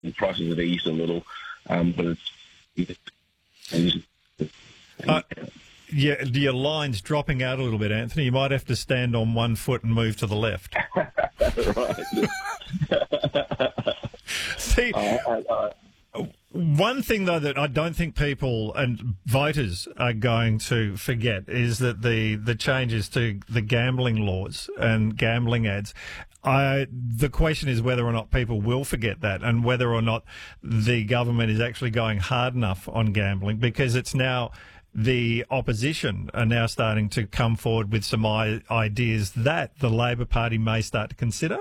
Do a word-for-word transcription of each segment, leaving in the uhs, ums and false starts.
the prices have eased a little, um, but it's... it's uh, yeah, your line's dropping out a little bit, Anthony. You might have to stand on one foot and move to the left. See... Uh, uh, uh, One thing, though, that I don't think people and voters are going to forget is that the, the changes to the gambling laws and gambling ads, I, the question is whether or not people will forget that and whether or not the government is actually going hard enough on gambling, because it's now the opposition are now starting to come forward with some ideas that the Labor Party may start to consider.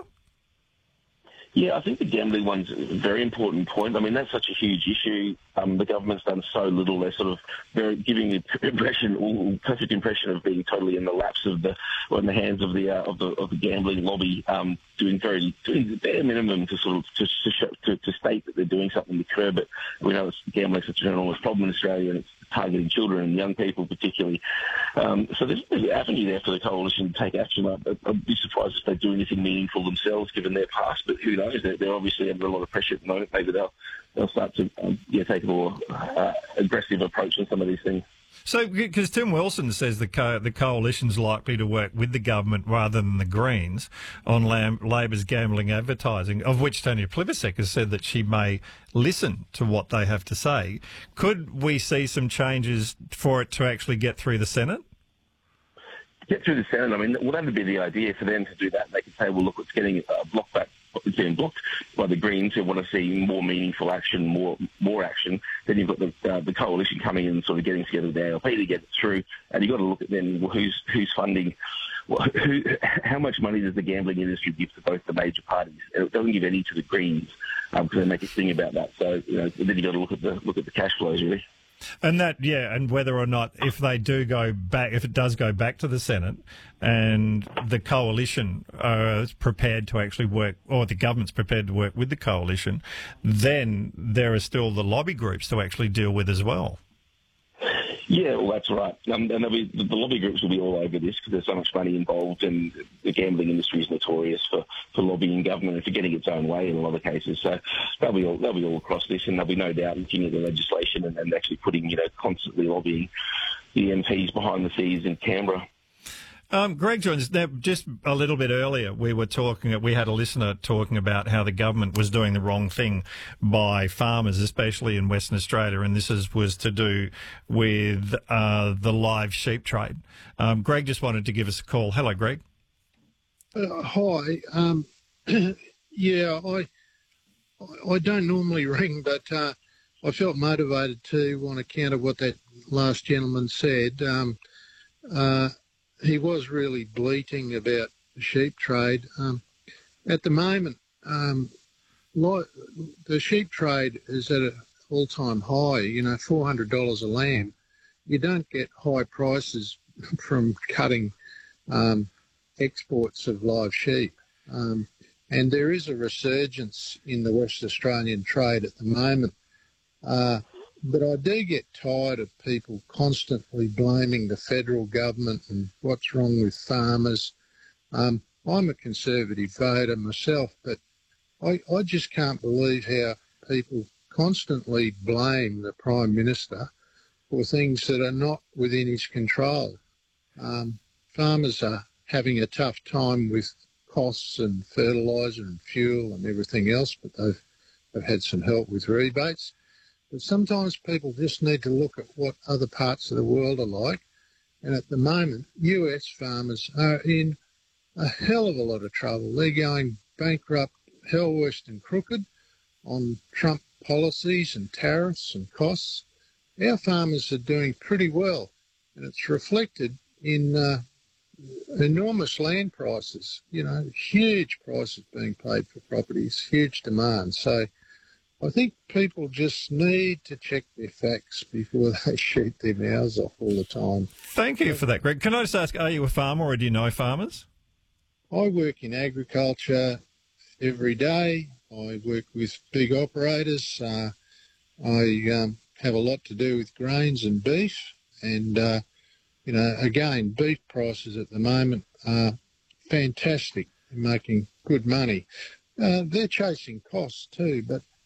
Yeah, I think the gambling one's a very important point. I mean, that's such a huge issue. Um, the government's done so little. They're sort of very giving the impression, or perfect impression, of being totally in the laps of the, or in the hands of the uh, of the of the gambling lobby, um, doing very doing the bare minimum to sort of to to, show, to to state that they're doing something to curb it. We know it's, gambling is such an enormous problem in Australia, and it's targeting children and young people particularly. Um, so there's, there's an avenue there for the coalition to take action. I'd, I'd be surprised if they do anything meaningful themselves, given their past. But who knows? They're, they're obviously under a lot of pressure at the moment. Maybe they'll they'll start to um, yeah take a more uh, aggressive approach on some of these things. So, because Tim Wilson says the co- the coalition's likely to work with the government rather than the Greens on Lam- Labor's gambling advertising, of which Tanya Plibersek has said that she may listen to what they have to say. Could we see some changes for it to actually get through the Senate? Get through the Senate. I mean, well, that would be the idea for them to do that. They could say, well, look, it's getting uh, blocked back. It's being blocked by the Greens, who want to see more meaningful action, more more action. Then you've got the uh, the coalition coming in and sort of getting together with the A L P to get it through. And you've got to look at then well, who's who's funding, well, who, how much money does the gambling industry give to both the major parties? It doesn't give any to the Greens um, because they make a thing about that. So you know, then you've got to look at the look at the cash flows really. And that, yeah, and whether or not, if they do go back, if it does go back to the Senate and the coalition are prepared to actually work, or the government's prepared to work with the coalition, then there are still the lobby groups to actually deal with as well. Yeah, well, that's right. Um, and be, the, the lobby groups will be all over this because there's so much money involved, and the gambling industry is notorious for, for lobbying government and for getting its own way in a lot of cases. So they'll be all, they'll be all across this, and there'll be no doubt looking at the legislation and, and actually putting, you know, constantly lobbying the M Ps behind the scenes in Canberra. Um, Greg joins now. Just a little bit earlier, we were talking. We had a listener talking about how the government was doing the wrong thing by farmers, especially in Western Australia, and this is, was to do with uh, the live sheep trade. Um, Greg just wanted to give us a call. Hello, Greg. Uh, hi. Um, yeah, I I don't normally ring, but uh, I felt motivated to on account of what that last gentleman said. Um, uh, He was really bleating about the sheep trade. Um, at the moment, um, like, the sheep trade is at an all-time high, you know, four hundred dollars a lamb. You don't get high prices from cutting um, exports of live sheep. Um, and there is a resurgence in the West Australian trade at the moment. Uh, But I do get tired of people constantly blaming the federal government and what's wrong with farmers. Um, I'm a Conservative voter myself, but I, I just can't believe how people constantly blame the Prime Minister for things that are not within his control. Um, farmers are having a tough time with costs and fertiliser and fuel and everything else, but they've, they've had some help with rebates. But sometimes people just need to look at what other parts of the world are like. And at the moment, U S farmers are in a hell of a lot of trouble. They're going bankrupt, hell worse than crooked on Trump policies and tariffs and costs. Our farmers are doing pretty well, and it's reflected in uh, enormous land prices, you know, huge prices being paid for properties, huge demand. So I think people just need to check their facts before they shoot their mouths off all the time. Thank you for that, Greg. Can I just ask, are you a farmer or do you know farmers? I work in agriculture every day. I work with big operators. Uh, I um, have a lot to do with grains and beef. And, uh, you know, again, beef prices at the moment are fantastic. They're making good money. Uh, they're chasing costs too, but